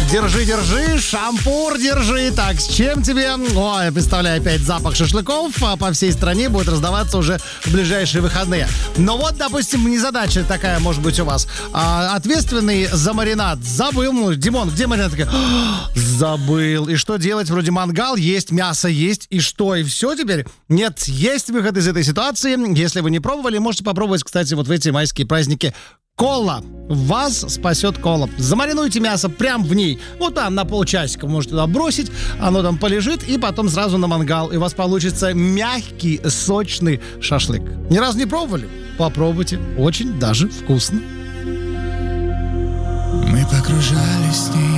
Держи, держи, шампур держи. Так, с чем тебе? Ой, я представляю, опять запах шашлыков по всей стране будет раздаваться уже в ближайшие выходные. Но вот, допустим, незадача такая может быть у вас. Ответственный за маринад забыл. Ну, Димон, где маринад? Забыл. И что делать? Вроде мангал есть, мясо есть. И что? И все теперь? Нет, есть выход из этой ситуации. Если вы не пробовали, можете попробовать, кстати, вот в эти майские праздники. Кола. Вас спасет кола. Замаринуйте мясо прямо в ней. Вот там на полчасика можете туда бросить. Оно там полежит. И потом сразу на мангал. И у вас получится мягкий, сочный шашлык. Ни разу не пробовали? Попробуйте. Очень даже вкусно. Мы погружались с ней